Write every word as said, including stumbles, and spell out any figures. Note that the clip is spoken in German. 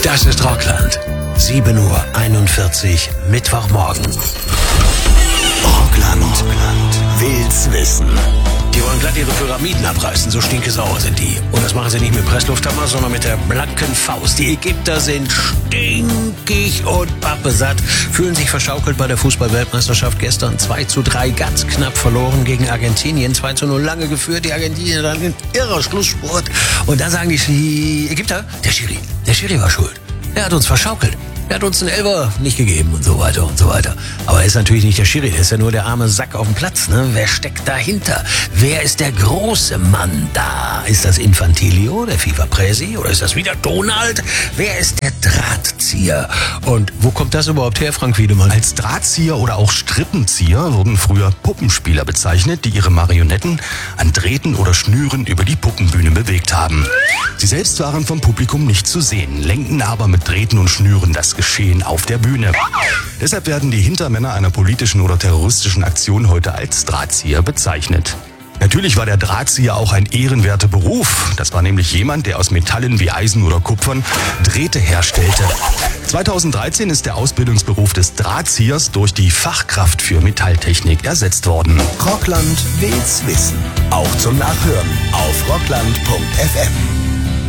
Das ist Rockland. sieben Uhr einundvierzig, Mittwochmorgen. Rockland will's wissen. Die wollen glatt ihre Pyramiden abreißen, so stinkesauer sind die. Und das machen sie nicht mit Presslufthammer, sondern mit der blanken Faust. Die Ägypter sind stinkig und pappesatt, fühlen sich verschaukelt bei der Fußball-Weltmeisterschaft gestern. zwei zu drei ganz knapp verloren gegen Argentinien. zwei zu null lange geführt, die Argentinier dann in irrer Schlussspurt. Und dann sagen die Ägypter, der Schiri, der Schiri war schuld. Er hat uns verschaukelt. Er hat uns einen Elfer nicht gegeben und so weiter und so weiter. Aber er ist natürlich nicht der Schiri, er ist ja nur der arme Sack auf dem Platz. Ne? Wer steckt dahinter? Wer ist der große Mann da? Ist das Infantilio, der FIFA-Präsi? Oder ist das wieder Donald? Wer ist der Drahtzieher? Und wo kommt das überhaupt her, Frank Wiedemann? Als Drahtzieher oder auch Strippenzieher wurden früher Puppenspieler bezeichnet, die ihre Marionetten an Drähten oder Schnüren über die Puppenbühne bewegt haben. Sie selbst waren vom Publikum nicht zu sehen, lenkten aber mit Drähten und Schnüren das Geschehen auf der Bühne. Deshalb werden die Hintermänner einer politischen oder terroristischen Aktion heute als Drahtzieher bezeichnet. Natürlich war der Drahtzieher auch ein ehrenwerter Beruf. Das war nämlich jemand, der aus Metallen wie Eisen oder Kupfern Drähte herstellte. zweitausenddreizehn ist der Ausbildungsberuf des Drahtziehers durch die Fachkraft für Metalltechnik ersetzt worden. Rockland will's wissen. Auch zum Nachhören auf rockland punkt f m.